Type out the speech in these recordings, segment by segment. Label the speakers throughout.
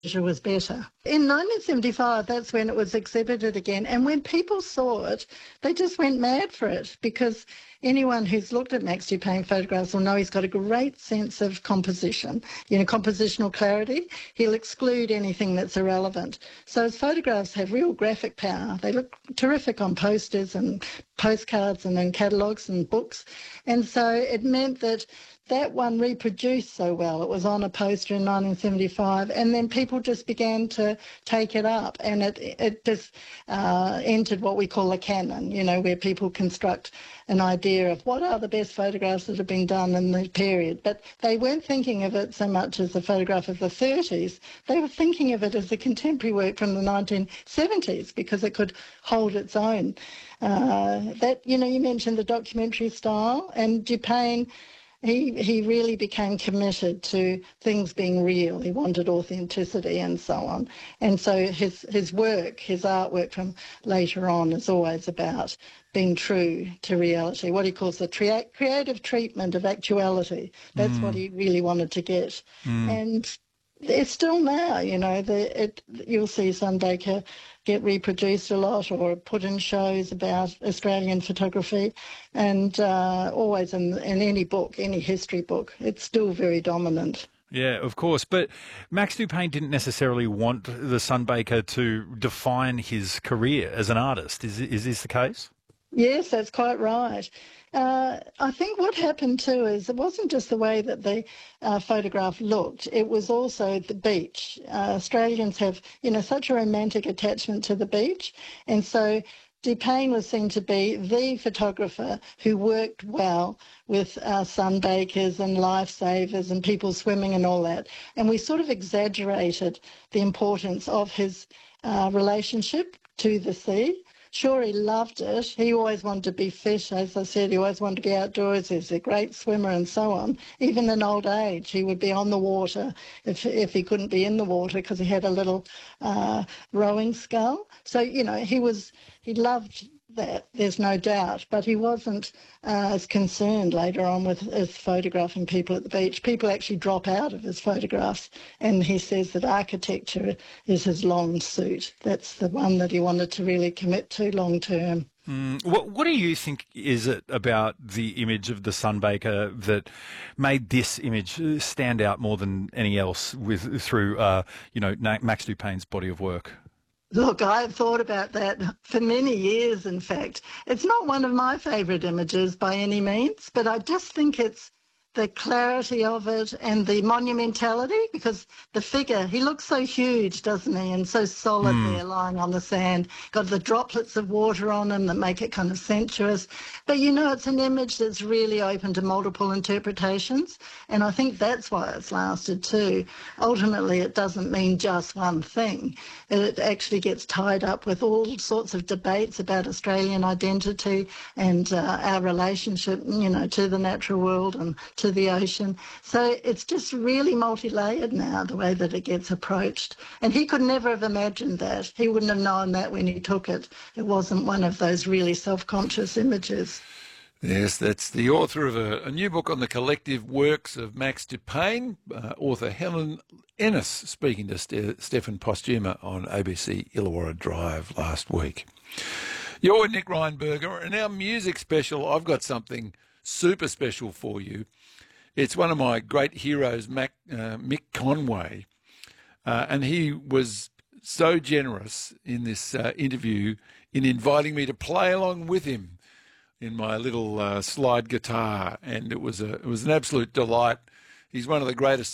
Speaker 1: was better. In 1975, that's when it was exhibited again. And when people saw it, they just went mad for it, because anyone who's looked at Max Dupain photographs will know he's got a great sense of composition, compositional clarity. He'll exclude anything that's irrelevant. So his photographs have real graphic power. They look terrific on posters and postcards and in catalogues and books. And so it meant that one reproduced so well. It was on a poster in 1975, and then people just began to take it up, and it just entered what we call a canon, where people construct an idea of what are the best photographs that have been done in the period. But they weren't thinking of it so much as a photograph of the 30s. They were thinking of it as a contemporary work from the 1970s, because it could hold its own. You mentioned the documentary style, and Dupain, he really became committed to things being real. He wanted authenticity and so on. And so his work, his artwork from later on, is always about being true to reality, what he calls the creative treatment of actuality. That's what he really wanted to get. And it's still now, you'll see Sunbaker get reproduced a lot or put in shows about Australian photography, and always in any book, any history book, it's still very dominant.
Speaker 2: Yeah, of course. But Max Dupain didn't necessarily want the Sunbaker to define his career as an artist. Is this the case?
Speaker 1: Yes, that's quite right. I think what happened too is it wasn't just the way that the photograph looked, it was also the beach. Australians have, such a romantic attachment to the beach, and so Dupain was seen to be the photographer who worked well with sunbakers and lifesavers and people swimming and all that. And we sort of exaggerated the importance of his relationship to the sea. Sure, he loved it. He always wanted to be fit, as I said. He always wanted to be outdoors. He was a great swimmer and so on. Even in old age, he would be on the water if he couldn't be in the water, because he had a little rowing scull. So, he loved that, there's no doubt, but he wasn't as concerned later on with his photographing people at the beach. People actually drop out of his photographs, and he says that architecture is his long suit. That's the one that he wanted to really commit to long term.
Speaker 2: What do you think is it about the image of the Sunbaker that made this image stand out more than any else through Max Dupain's body of work?
Speaker 1: Look, I've thought about that for many years, in fact. It's not one of my favourite images by any means, but I just think it's the clarity of it and the monumentality, because the figure, he looks so huge, doesn't he, and so solid there lying on the sand, got the droplets of water on him that make it kind of sensuous. But, it's an image that's really open to multiple interpretations, and I think that's why it's lasted too. Ultimately, it doesn't mean just one thing. It actually gets tied up with all sorts of debates about Australian identity and our relationship, to the natural world and to the ocean. So it's just really multi-layered now, the way that it gets approached. And he could never have imagined that. He wouldn't have known that when he took it. It wasn't one of those really self-conscious images.
Speaker 3: Yes, that's the author of a new book on the collective works of Max Dupain, author Helen Ennis, speaking to Stefan Postuma on ABC Illawarra Drive last week. You're with Nick Reinberger, and our music special, I've got something super special for you. It's one of my great heroes, Mick Conway, and he was so generous in this interview in inviting me to play along with him in my little slide guitar, and it was an absolute delight. He's one of the greatest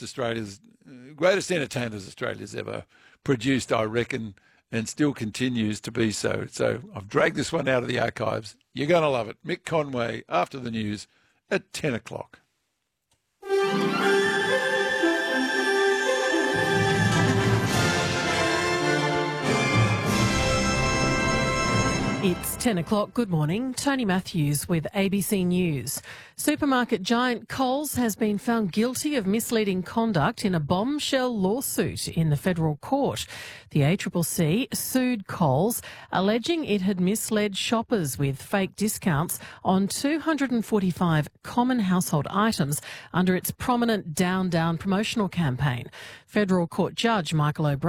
Speaker 3: entertainers Australia's ever produced, I reckon, and still continues to be so. So I've dragged this one out of the archives. You're going to love it. Mick Conway, after the news at 10 o'clock.
Speaker 4: It's 10 o'clock. Good morning. Tony Matthews with ABC News. Supermarket giant Coles has been found guilty of misleading conduct in a bombshell lawsuit in the federal court. The ACCC sued Coles, alleging it had misled shoppers with fake discounts on 245 common household items under its prominent Down Down promotional campaign. Federal Court Judge Michael O'Brien